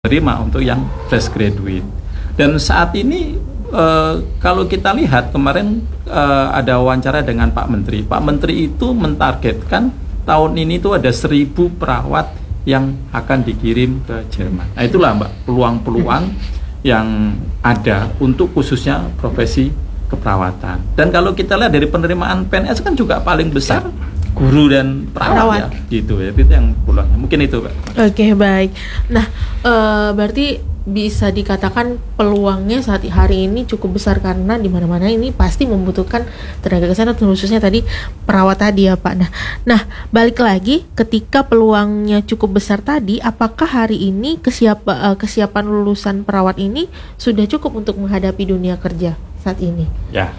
terima untuk yang fresh graduate. Dan saat ini kalau kita lihat kemarin ada wawancara dengan Pak Menteri. Pak Menteri itu mentargetkan tahun ini itu ada 1.000 perawat yang akan dikirim ke Jerman. Nah itulah Mbak peluang-peluang yang ada untuk khususnya profesi keperawatan. Dan kalau kita lihat dari penerimaan PNS kan juga paling besar guru dan perawat. Ya, gitu ya, itu yang peluangnya. Mungkin itu Pak. Oke, baik. Nah, berarti bisa dikatakan peluangnya saat hari ini cukup besar karena di mana-mana ini pasti membutuhkan tenaga kesehatan, khususnya tadi perawat tadi ya Pak. Nah, balik lagi ketika peluangnya cukup besar tadi, apakah hari ini kesiapan lulusan perawat ini sudah cukup untuk menghadapi dunia kerja saat ini? Ya.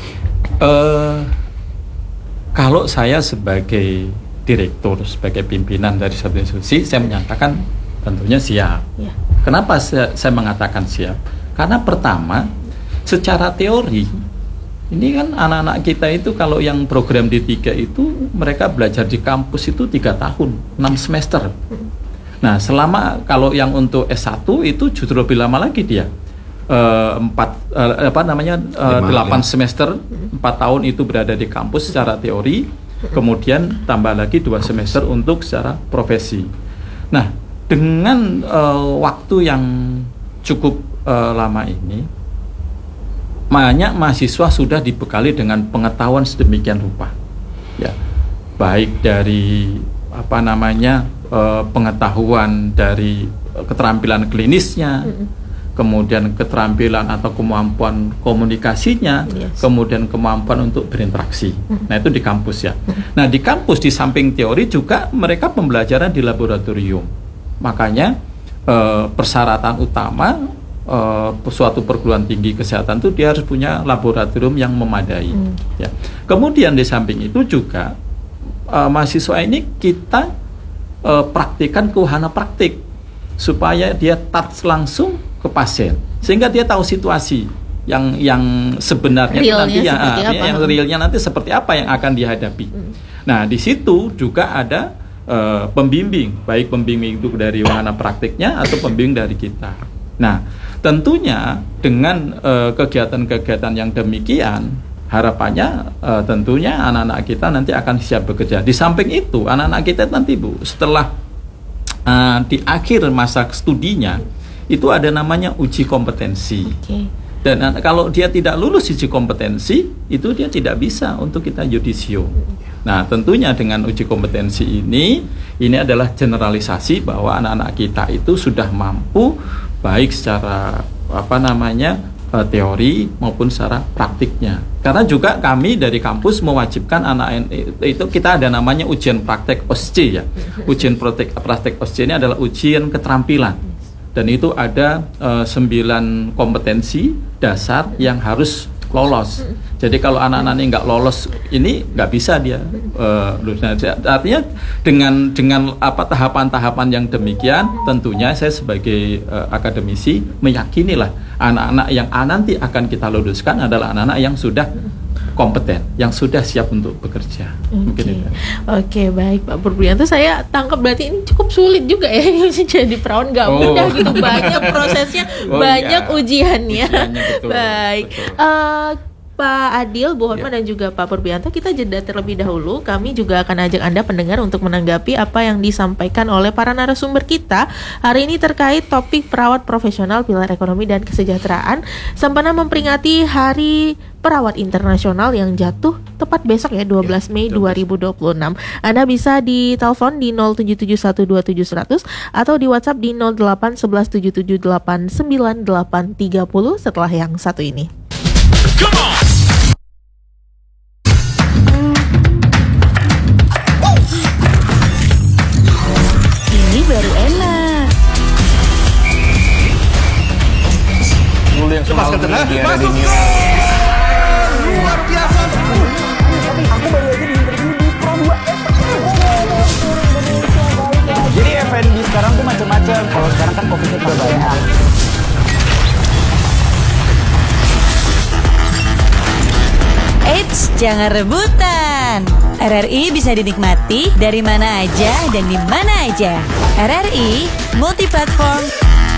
Kalau saya sebagai direktur, sebagai pimpinan dari satu institusi, saya menyatakan tentunya siap. Ya. Kenapa saya mengatakan siap? Karena pertama, secara teori, ini kan anak-anak kita itu kalau yang program D3 itu mereka belajar di kampus itu 3 tahun, 6 semester. Nah, selama kalau yang untuk S1 itu justru lebih lama lagi dia. 8 semester, 4 tahun itu berada di kampus secara teori, kemudian tambah lagi 2 semester untuk secara profesi. Nah, dengan waktu yang cukup lama ini, banyak mahasiswa sudah dibekali dengan pengetahuan sedemikian rupa, ya, baik dari pengetahuan dari keterampilan klinisnya, kemudian keterampilan atau kemampuan komunikasinya, kemudian kemampuan untuk berinteraksi. Nah itu di kampus ya. Nah di kampus di samping teori juga mereka pembelajaran di laboratorium. Makanya persyaratan utama suatu perguruan tinggi kesehatan itu dia harus punya laboratorium yang memadai. Ya. Kemudian di samping itu juga mahasiswa ini kita praktikkan ke wahana praktik supaya dia touch langsung ke pasien, sehingga dia tahu situasi yang sebenarnya nanti yang realnya nanti seperti apa yang akan dihadapi. Nah di situ juga ada pembimbing, baik pembimbing itu dari wahana praktiknya atau pembimbing dari kita. Nah, tentunya dengan kegiatan-kegiatan yang demikian, harapannya tentunya anak-anak kita nanti akan siap bekerja. Di samping itu, anak-anak kita nanti Bu, setelah di akhir masa studinya, itu ada namanya uji kompetensi. Dan kalau dia tidak lulus uji kompetensi, itu dia tidak bisa untuk kita judisio. Nah, tentunya dengan uji kompetensi ini adalah generalisasi bahwa anak-anak kita itu sudah mampu baik secara teori maupun secara praktiknya. Karena juga kami dari kampus mewajibkan anak itu kita ada namanya ujian praktek OSCE ya. Ujian praktek OSCE ini adalah ujian keterampilan. Dan itu ada 9 kompetensi dasar yang harus lolos. Jadi kalau anak-anak ini nggak lolos, ini nggak bisa dia lulus. Artinya dengan tahapan-tahapan yang demikian, tentunya saya sebagai akademisi meyakinilah anak-anak yang nanti akan kita luluskan adalah anak-anak yang sudah kompeten, yang sudah siap untuk bekerja. Oke, baik Pak Purbianto, saya tangkap berarti ini cukup sulit juga ya jadi perawat, nggak mudah gitu, banyak prosesnya, banyak ujiannya. Betul, baik. Betul. Pak Adil, Bu Hotma dan juga Pak Purbianto, kita jeda terlebih dahulu. Kami juga akan ajak Anda pendengar untuk menanggapi apa yang disampaikan oleh para narasumber kita hari ini terkait topik perawat profesional, pilar ekonomi dan kesejahteraan, sempena memperingati Hari Perawat Internasional yang jatuh tepat besok ya, 12 Mei 2026. Anda bisa ditelepon di 077127700 atau di WhatsApp di 081177899830 setelah yang satu ini. Come on! Ini baru enak. Dulu yang selalu berbiara di New luar biasa. Aku baru aja di interview di Pro 2. Jadi F&B sekarang tuh macam-macam. Kalau sekarang kan Covid-nya juga banyak. Eits, jangan rebutan. RRI bisa dinikmati dari mana aja dan di mana aja. RRI multiplatform